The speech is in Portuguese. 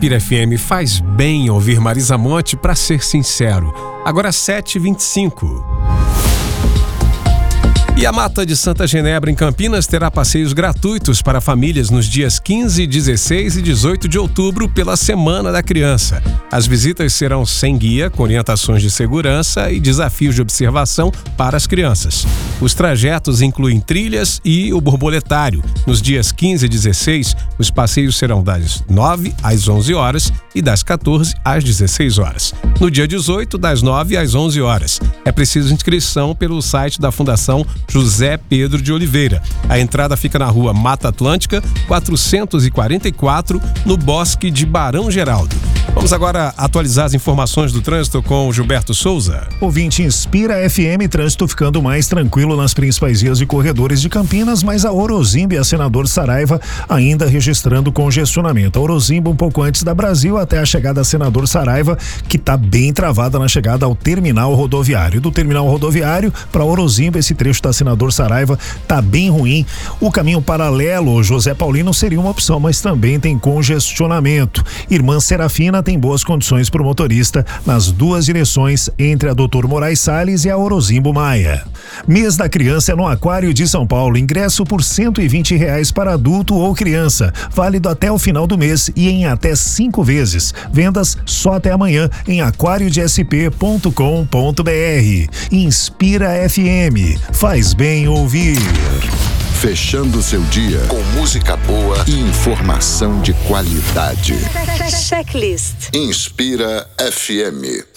Inspira FM, faz bem ouvir Marisa Monte, pra ser sincero. Agora 7h25. E a Mata de Santa Genebra, em Campinas, terá passeios gratuitos para famílias nos dias 15, 16 e 18 de outubro pela Semana da Criança. As visitas serão sem guia, com orientações de segurança e desafios de observação para as crianças. Os trajetos incluem trilhas e o borboletário. Nos dias 15 e 16, os passeios serão das 9 às 11 horas e das 14 às 16 horas. No dia 18, das 9 às 11 horas. É preciso inscrição pelo site da Fundação José Pedro de Oliveira. A entrada fica na rua Mata Atlântica, 444, no Bosque de Barão Geraldo. Vamos agora atualizar as informações do trânsito com o Gilberto Souza. Ouvinte Inspira FM, trânsito ficando mais tranquilo nas principais vias e corredores de Campinas, mas a Orozimbo e a Senador Saraiva ainda registrando congestionamento. A Orozimbo um pouco antes da Brasil até a chegada a Senador Saraiva, que está bem travada na chegada ao terminal rodoviário. Do terminal rodoviário para Orozimbo, esse trecho da Senador Saraiva tá bem ruim. O caminho paralelo José Paulino seria uma opção, mas também tem congestionamento. Irmã Serafina tem boas condições para o motorista nas duas direções entre a Doutor Moraes Salles e a Orozimbo Maia. Mês da Criança é no Aquário de São Paulo. Ingresso por R$120 para adulto ou criança. Válido até o final do mês e em até 5 vezes. Vendas só até amanhã em aquariodesp.com.br. Inspira FM. Faz bem ouvir. Fechando seu dia com música boa e informação de qualidade. Checklist. Inspira FM.